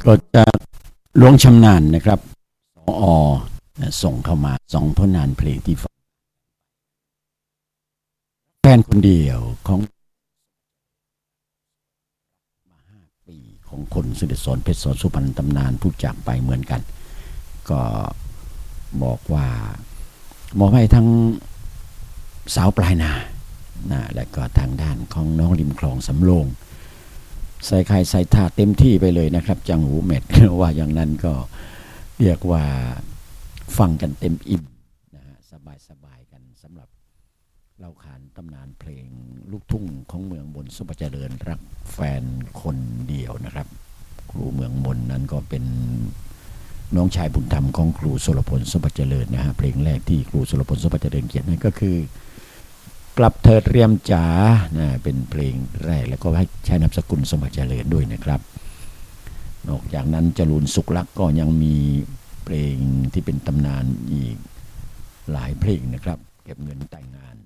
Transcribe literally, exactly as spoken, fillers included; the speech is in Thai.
ก็จะหลวงชำนาญนะครับสอส่งเข้ามาสองผลงานเพลงที่แฟนคนเดียวของมาห้าปีของคนสุดสอนเพชรสอนสุพรรณตำนานผู้จากไปเหมือนกันก็บอกว่ามอบให้ทั้งสาวปลายนานะและก็ทางด้านของน้องริมคลองสำโรงใส่ไข่ใส่ถาดเต็มที่ไปเลยนะครับจังหูเม็ดว่าอย่างนั้นก็เรียกว่าฟังกันเต็มอิ่มนะฮะสบายสบายกันสำหรับเล่าขานตำนานเพลงลูกทุ่งของเมืองมนสุภเจริญรักแฟนคนเดียวนะครับครูเมืองมนนั้นก็เป็นน้องชายบุญธรรมของครูสุรพลสุภเจริญนะฮะเพลงแรกที่ครูสุรพลสุภเจริญเขียนให้ก็คือกลับเถิดเรียมจ๋านะเป็นเพลงแรกแล้วก็ให้ใช้นามสกุลสมบัติเจริญด้วยนะครับนอกจากนั้นจรูนสุขลักษณ์ก็ยังมีเพลงที่เป็นตำนานอีกหลายเพลงนะครับเก็บเงินแต่งงาน